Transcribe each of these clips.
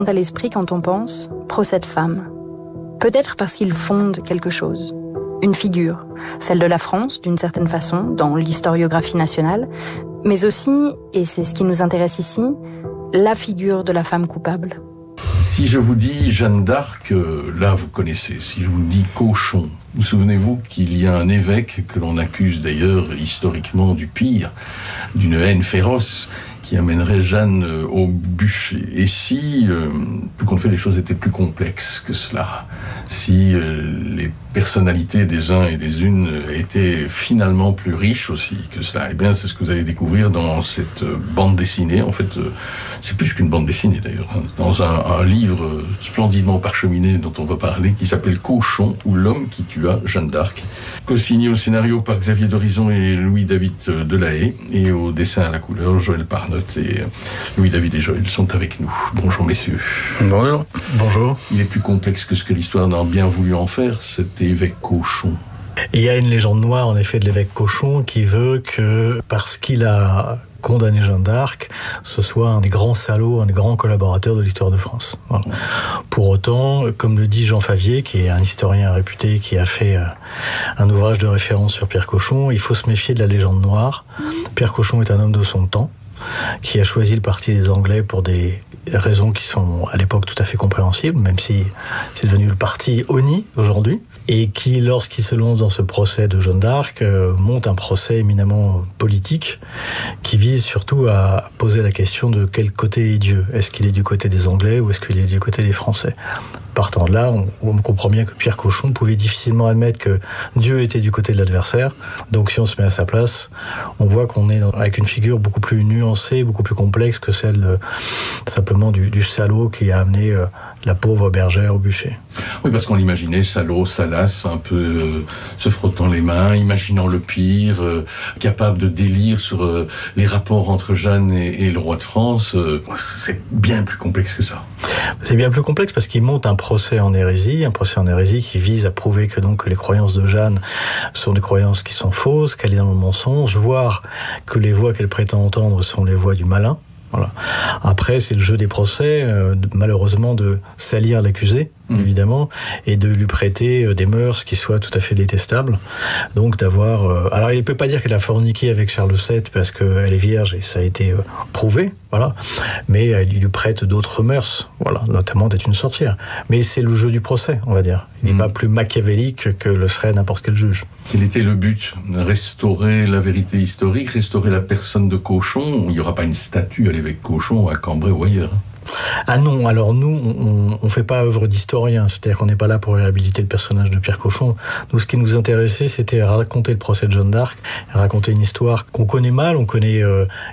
à l'esprit quand on pense procès de femme. Peut-être parce qu'il fonde quelque chose. Une figure, celle de la France, d'une certaine façon, dans l'historiographie nationale, mais aussi, et c'est ce qui nous intéresse ici, la figure de la femme coupable. Si je vous dis Jeanne d'Arc, là vous connaissez. Si je vous dis Cauchon, vous souvenez-vous qu'il y a un évêque que l'on accuse d'ailleurs historiquement du pire, d'une haine féroce, qui amènerait Jeanne au bûcher. Et si, plus qu'on fait, les choses étaient plus complexes que cela, si les personnalités des uns et des unes étaient finalement plus riches aussi que cela, eh bien c'est ce que vous allez découvrir dans cette bande dessinée. En fait, c'est plus qu'une bande dessinée d'ailleurs, hein, dans un livre splendidement parcheminé dont on va parler, qui s'appelle Cauchon, ou l'homme qui tua Jeanne d'Arc, co-signé au scénario par Xavier Dorizon et Louis-David Delahaye, et au dessin à la couleur, Joël Parnotte et Louis-David et Joël sont avec nous. Bonjour messieurs. Bonjour. Bonjour. Il est plus complexe que ce que l'histoire n'a bien voulu en faire, cet évêque Cauchon. Il y a une légende noire en effet de l'évêque Cauchon qui veut que, parce qu'il a condamné Jeanne d'Arc, ce soit un des grands salauds, un des grands collaborateurs de l'histoire de France. Voilà. Pour autant, comme le dit Jean Favier, qui est un historien réputé, qui a fait un ouvrage de référence sur Pierre Cauchon, il faut se méfier de la légende noire. Pierre Cauchon est un homme de son temps, qui a choisi le parti des Anglais pour des raisons qui sont à l'époque tout à fait compréhensibles, même si c'est devenu le parti honni aujourd'hui, et qui, lorsqu'il se lance dans ce procès de Jeanne d'Arc, monte un procès éminemment politique qui vise surtout à poser la question de quel côté est Dieu. Est-ce qu'il est du côté des Anglais ou est-ce qu'il est du côté des Français ? Partant de là, on comprend bien que Pierre Cauchon pouvait difficilement admettre que Dieu était du côté de l'adversaire. Donc si on se met à sa place, on voit qu'on est avec une figure beaucoup plus nuancée, beaucoup plus complexe que celle simplement du salaud qui a amené la pauvre bergère au bûcher. Oui, parce qu'on l'imaginait salaud, salace, un peu se frottant les mains, imaginant le pire, capable de délire sur les rapports entre Jeanne et le roi de France. C'est bien plus complexe que ça. C'est bien plus complexe parce qu'il monte un procès en hérésie qui vise à prouver que donc les croyances de Jeanne sont des croyances qui sont fausses, qu'elle est dans le mensonge, voire que les voix qu'elle prétend entendre sont les voix du malin. Voilà. Après, c'est le jeu des procès, malheureusement, de salir l'accusé, évidemment, et de lui prêter des mœurs qui soient tout à fait détestables. Donc d'avoir... alors, il ne peut pas dire qu'elle a forniqué avec Charles VII parce qu'elle est vierge, et ça a été prouvé, voilà. Mais il lui prête d'autres mœurs, voilà, notamment d'être une sorcière. Mais c'est le jeu du procès, on va dire. Il n'est pas plus machiavélique que le serait n'importe quel juge. Quel était le but ? Restaurer la vérité historique, restaurer la personne de Cauchon. Il n'y aura pas une statue à l'évêque Cauchon à Cambrai ou ailleurs. Ah non, alors nous, on fait pas œuvre d'historien, c'est-à-dire qu'on n'est pas là pour réhabiliter le personnage de Pierre Cauchon. Nous, ce qui nous intéressait, c'était raconter le procès de Jeanne d'Arc, raconter une histoire qu'on connaît mal, on connaît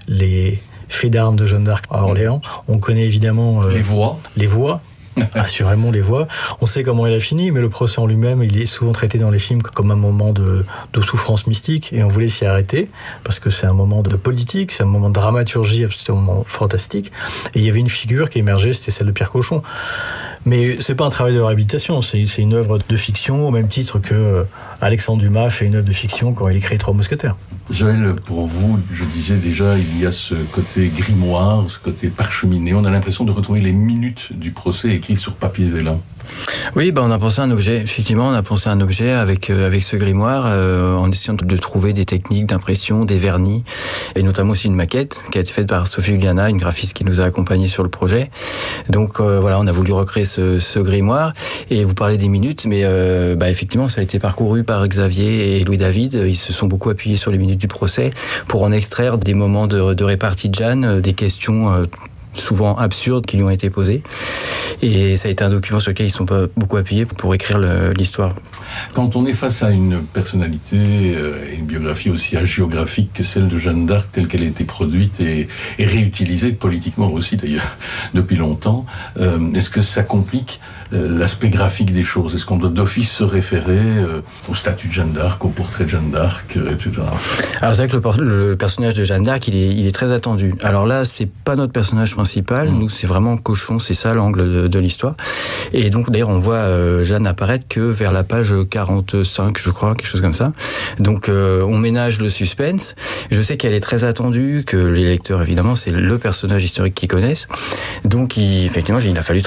les faits d'armes de Jeanne d'Arc à Orléans, on connaît évidemment... Les voix. Assurément les voix. On sait comment il a fini, mais le procès en lui-même, il est souvent traité dans les films comme un moment de souffrance mystique, et on voulait s'y arrêter, parce que c'est un moment de politique, c'est un moment de dramaturgie absolument fantastique, et il y avait une figure qui émergeait, c'était celle de Pierre Cauchon. Mais c'est pas un travail de réhabilitation, c'est une œuvre de fiction, au même titre que Alexandre Dumas fait une œuvre de fiction quand il écrit Les Trois Mousquetaires. Joël, pour vous, je disais déjà, il y a ce côté grimoire, ce côté parcheminé. On a l'impression de retrouver les minutes du procès écrites sur papier vélin. Oui, on a pensé à un objet. Effectivement, on a pensé à un objet avec ce grimoire, en essayant de trouver des techniques d'impression, des vernis, et notamment aussi une maquette qui a été faite par Sophie Uliana, une graphiste qui nous a accompagnés sur le projet. Donc voilà, on a voulu recréer ce grimoire. Et vous parlez des minutes, mais effectivement, ça a été parcouru par Xavier et Louis-David. Ils se sont beaucoup appuyés sur les minutes du procès pour en extraire des moments de répartie de Jeanne, des questions souvent absurdes qui lui ont été posées. Et ça a été un document sur lequel ils ne sont pas beaucoup appuyés pour écrire l'histoire. Quand on est face à une personnalité et une biographie aussi hagiographique que celle de Jeanne d'Arc, telle qu'elle a été produite et réutilisée politiquement aussi d'ailleurs depuis longtemps, est-ce que ça complique l'aspect graphique des choses ? Est-ce qu'on doit d'office se référer au statut de Jeanne d'Arc, au portrait de Jeanne d'Arc, etc. Alors c'est vrai que le personnage de Jeanne d'Arc, il est très attendu. Alors là, c'est pas notre personnage principal. principal. Nous, c'est vraiment Cochon, c'est ça l'angle de l'histoire. Et donc, d'ailleurs, on voit Jeanne apparaître que vers la page 45, je crois, quelque chose comme ça. Donc, on ménage le suspense. Je sais qu'elle est très attendue, que les lecteurs, évidemment, c'est le personnage historique qu'ils connaissent. Donc, effectivement, il a fallu